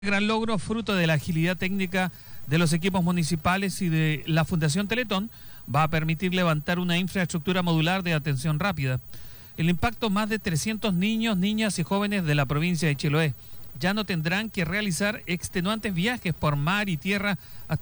Gran logro, fruto de la agilidad técnica de los equipos municipales y de la Fundación Teletón, va a permitir levantar una infraestructura modular de atención rápida. El impacto: más de 300 niños, niñas y jóvenes de la provincia de Chiloé ya no tendrán que realizar extenuantes viajes por mar y tierra hasta